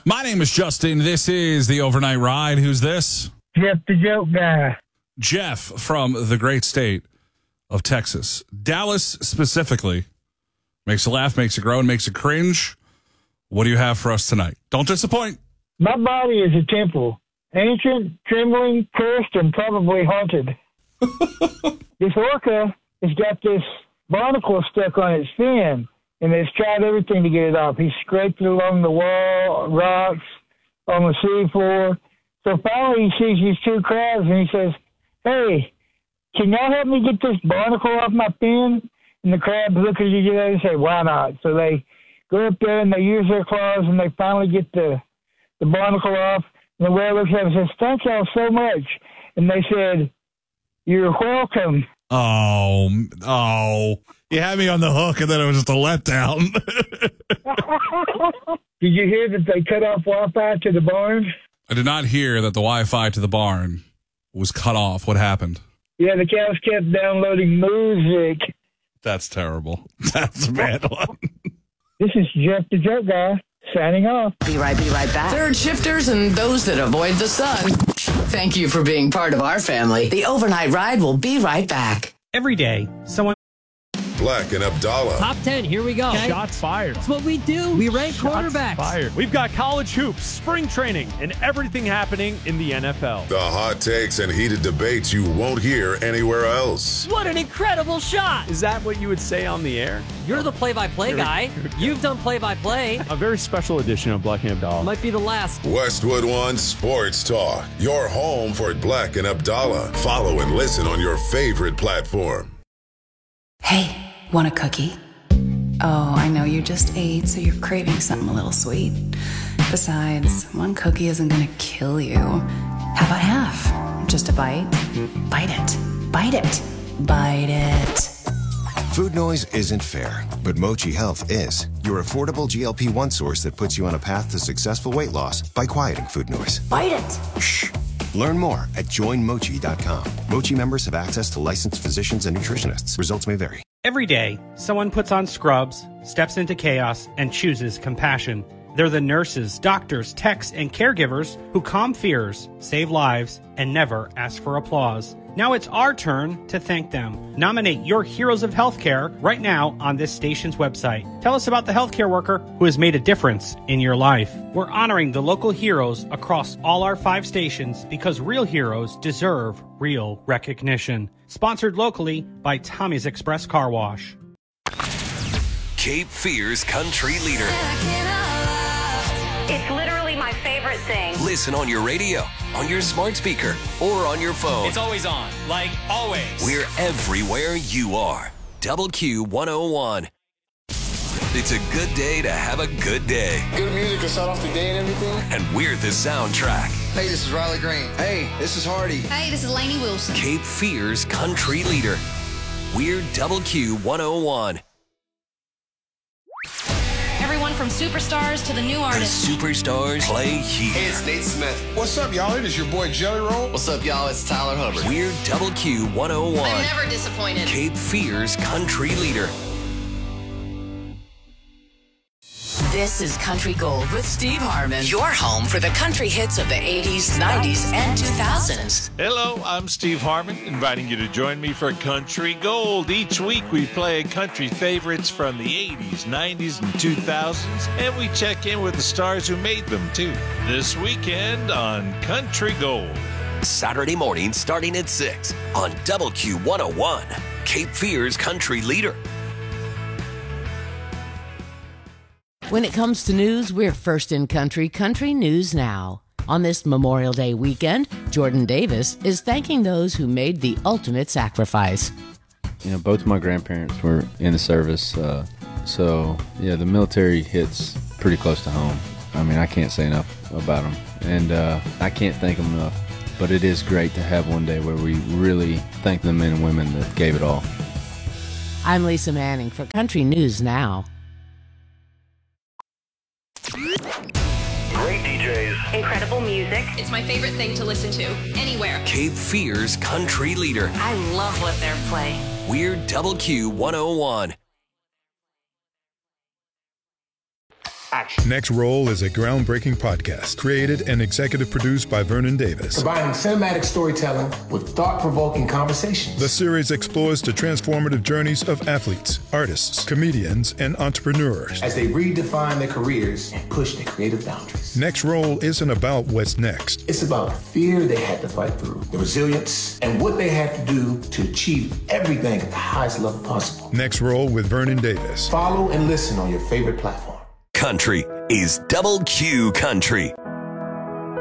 My name is Justin. This is the Overnight Ride. Who's this? Jeff the Joke Guy. Jeff from the great state of Texas. Dallas specifically makes you laugh, makes you grow, and makes you cringe. What do you have for us tonight? Don't disappoint. My body is a temple. Ancient, trembling, cursed, and probably haunted. This orca has got this barnacle stuck on its fin, and it's tried everything to get it off. He scraped it along the wall, rocks, on the sea floor. So finally he sees these two crabs, and he says, "Hey, can y'all help me get this barnacle off my fin?" And the crabs look at each other and say, "Why not?" So they go up there, and they use their claws, and they finally get the barnacle off. And the whale looks at them and says, "Thank y'all so much." And they said, "You're welcome." Oh. You had me on the hook, and then it was just a letdown. Did you hear that they cut off Wi-Fi to the barn? I did not hear that the Wi-Fi to the barn was cut off. What happened? Yeah, the cows kept downloading music. That's terrible. That's a bad one. This is Jeff the Joke Guy signing off. Be right back. Third shifters and those that avoid the sun. Thank you for being part of our family. The Overnight Ride will be right back. Every day, someone... Black and Abdallah. Top 10, here we go. Okay. Shots fired. That's what we do. We rank quarterbacks. Fired. We've got college hoops, spring training, and everything happening in the NFL. The hot takes and heated debates you won't hear anywhere else. What an incredible shot. Is that what you would say on the air? You're the play-by-play guy. You've done play-by-play. A very special edition of Black and Abdallah. Might be the last. Westwood One Sports Talk. Your home for Black and Abdallah. Follow and listen on your favorite platform. Hey. Want a cookie? Oh, I know you just ate, so you're craving something a little sweet. Besides, one cookie isn't gonna kill you. How about half? Just a bite? Bite it. Bite it. Bite it. Food noise isn't fair, but Mochi Health is. Your affordable GLP-1 source that puts you on a path to successful weight loss by quieting food noise. Bite it. Shh. Learn more at joinmochi.com. Mochi members have access to licensed physicians and nutritionists. Results may vary. Every day, someone puts on scrubs, steps into chaos, and chooses compassion. They're the nurses, doctors, techs, and caregivers who calm fears, save lives, and never ask for applause. Now it's our turn to thank them. Nominate your heroes of healthcare right now on this station's website. Tell us about the healthcare worker who has made a difference in your life. We're honoring the local heroes across all our 5 stations because real heroes deserve real recognition. Sponsored locally by Tommy's Express Car Wash. Cape Fear's country leader. It's literally my favorite thing. Listen on your radio, on your smart speaker, or on your phone. It's always on, like always. We're everywhere you are. Double Q 101. It's a good day to have a good day. Good music to start off the day and everything. And we're the soundtrack. Hey, this is Riley Green. Hey, this is Hardy. Hey, this is Lainey Wilson. Cape Fear's country leader. We're Double Q 101. Everyone from superstars to the new artists. The superstars play here. Hey, it's Nate Smith. What's up, y'all? It is your boy Jelly Roll. What's up, y'all? It's Tyler Hubbard. We're Double Q 101. I'm never disappointed. Cape Fear's country leader. This is Country Gold with Steve Harmon. Your home for the country hits of the 80s, 90s, and 2000s. Hello, I'm Steve Harmon, inviting you to join me for Country Gold. Each week we play country favorites from the 80s, 90s, and 2000s, and we check in with the stars who made them, too. This weekend on Country Gold. Saturday morning starting at 6 on Double Q 101. Cape Fear's country leader. When it comes to news, we're first in country, Country News Now. On this Memorial Day weekend, Jordan Davis is thanking those who made the ultimate sacrifice. You know, both my grandparents were in the service, so yeah, the military hits pretty close to home. I mean, I can't say enough about them, and I can't thank them enough. But it is great to have one day where we really thank the men and women that gave it all. I'm Lisa Manning for Country News Now. Great DJs. Incredible music. It's my favorite thing to listen to, anywhere. Cape Fear's country leader. I love what they're playing. We're Double Q 101. action. Next Roll is a groundbreaking podcast created and executive produced by Vernon Davis. Combining cinematic storytelling with thought-provoking conversations. The series explores the transformative journeys of athletes, artists, comedians, and entrepreneurs as they redefine their careers and push their creative boundaries. Next Roll isn't about what's next. It's about the fear they had to fight through, the resilience, and what they had to do to achieve everything at the highest level possible. Next Roll with Vernon Davis. Follow and listen on your favorite platform. Country is Double Q Country.